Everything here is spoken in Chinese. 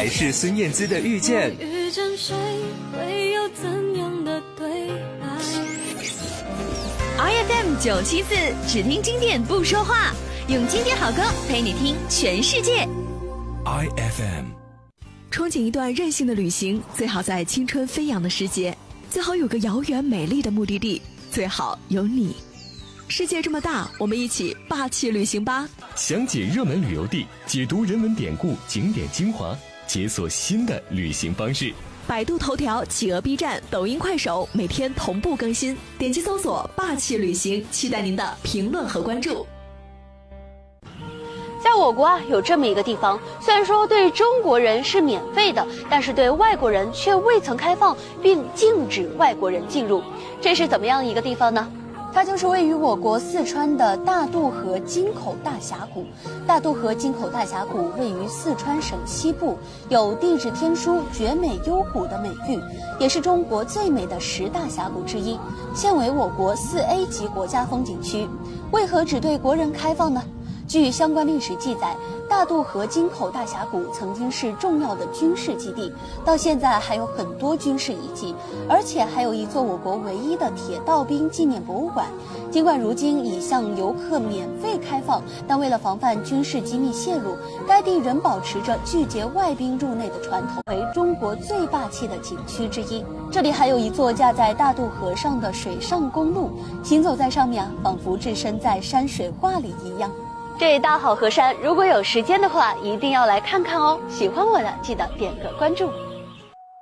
还是孙燕姿的遇见。 遇见谁会有怎样的对白 ？IFM 974，只听经典不说话，用经典好歌陪你听全世界。 IFM。 憧憬一段任性的旅行，最好在青春飞扬的时节，最好有个遥远美丽的目的地，最好有你。世界这么大，我们一起霸气旅行吧！ 详解热门旅游地，解读人文典故、景点精华，解锁新的旅行方式。 百度头条、企鹅 B 站、抖音、快手每天同步更新，点击搜索“霸气旅行”，期待您的评论和关注。 在我国有这么一个地方，虽然说对中国人是免费的，但是对外国人却未曾开放，并禁止外国人进入。这是怎么样一个地方呢？它就是位于我国四川的大渡河金口大峡谷。大渡河金口大峡谷位于四川省西部，有地质天书绝美幽谷的美誉，也是中国最美的10大峡谷之一，现为我国4A 级国家风景区。为何只对国人开放呢？据相关历史记载，大渡河金口大峡谷曾经是重要的军事基地，到现在还有很多军事遗迹，而且还有一座我国唯一的铁道兵纪念博物馆。尽管如今已向游客免费开放，但为了防范军事机密泄露，该地仍保持着拒绝外宾入内的传统，为中国最霸气的景区之一。这里还有一座架在大渡河上的水上公路，行走在上面仿佛置身在山水画里一样。这大好河山，如果有时间的话，一定要来看看哦！喜欢我的，记得点个关注。